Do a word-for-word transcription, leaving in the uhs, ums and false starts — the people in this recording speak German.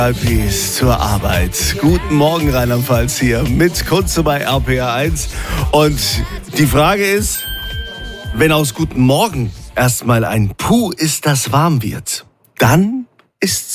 Alpis zur Arbeit. Guten Morgen, Rheinland-Pfalz hier mit Kunze bei R P R eins. Und die Frage ist, wenn aus Guten Morgen erstmal ein Puh ist, das warm wird, dann ist